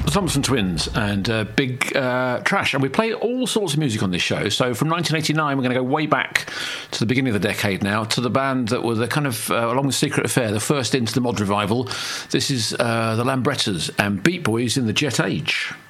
The Thompson Twins and Big Trash. And we play all sorts of music on this show. So from 1989, we're going to go way back to the beginning of the decade now, to the band that were the kind of, along with Secret Affair, the first into the mod revival. This is the Lambrettas and Beat Boys in the Jet Age.